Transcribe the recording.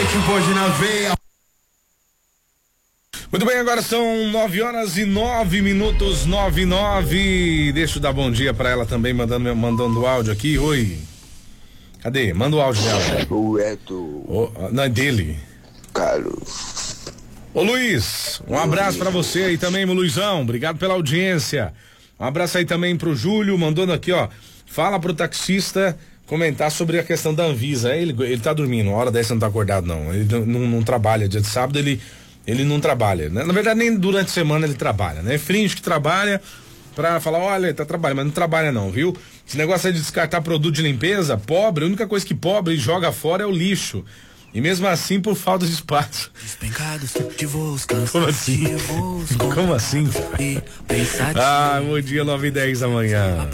Pode na veia. Muito bem, agora são 9h09, 9:09. Deixa eu dar bom dia pra ela também, mandando áudio aqui. Oi. Cadê? Manda o áudio dela. O Eto. Não, é dele. Carlos. Ô Luiz, um abraço pra você aí também, meu Luizão. Obrigado pela audiência. Um abraço aí também pro Júlio, mandando aqui, ó. Fala pro taxista comentar sobre a questão da Anvisa. Ele tá dormindo, a hora dessa não tá acordado, não. Ele não trabalha. Dia de sábado ele não trabalha, né? Na verdade, nem durante a semana ele trabalha, né? Finge que trabalha pra falar, olha, ele tá trabalhando, mas não trabalha não, viu? Esse negócio aí de descartar produto de limpeza, pobre, a única coisa que pobre joga fora é o lixo. E mesmo assim, por falta de espaço. Como assim? Como assim? Ah, bom dia, 9:10 da manhã.